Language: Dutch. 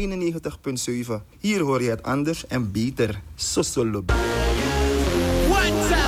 91.7. Hier hoor je het anders en beter. Sosolo. One time.